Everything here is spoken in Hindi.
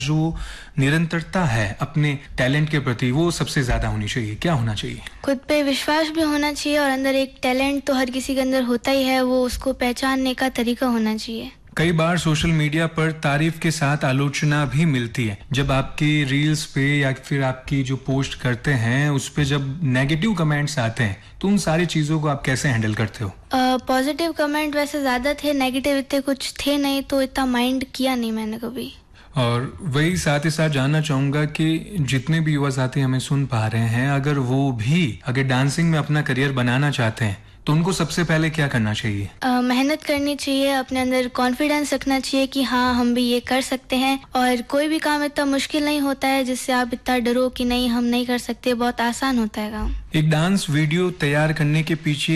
जो निरंतरता है अपने टैलेंट के प्रति वो सबसे ज्यादा होनी चाहिए। क्या होना चाहिए? खुद पे विश्वास भी होना चाहिए और अंदर एक टैलेंट तो हर किसी के अंदर होता ही है, वो उसको पहचानने का तरीका होना चाहिए। कई बार सोशल मीडिया पर तारीफ के साथ आलोचना भी मिलती है। जब आपकी रील्स पे या फिर आपकी जो पोस्ट करते हैं उस पे जब नेगेटिव कमेंट्स आते हैं तो उन सारी चीजों को आप कैसे हैंडल करते हो? पॉजिटिव कमेंट वैसे ज़्यादा थे, नेगेटिव इतने कुछ थे नहीं, तो इतना माइंड किया नहीं मैंने कभी। और वही साथ ही साथ जानना चाहूंगा कि जितने भी युवा साथी हमें सुन पा रहे हैं, अगर डांसिंग में अपना करियर बनाना चाहते हैं तो उनको सबसे पहले क्या करना चाहिए? मेहनत करनी चाहिए, अपने अंदर कॉन्फिडेंस रखना चाहिए कि हाँ हम भी ये कर सकते हैं। और कोई भी काम इतना मुश्किल नहीं होता है जिससे आप इतना डरो कि नहीं हम नहीं कर सकते, बहुत आसान होता है काम। एक डांस वीडियो तैयार करने के पीछे